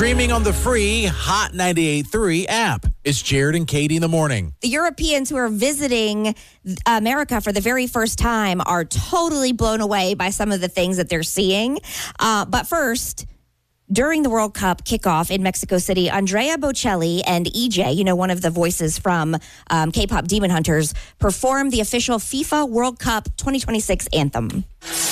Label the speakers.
Speaker 1: Streaming on the free Hot 98.3 app. It's Jared and Katie in the morning.
Speaker 2: The Europeans who are visiting America for the very first time are totally blown away by some of the things that they're seeing. But first, during the World Cup kickoff in Mexico City, Andrea Bocelli and EJ, one of the voices from K-pop Demon Hunters, performed the official FIFA World Cup 2026 anthem.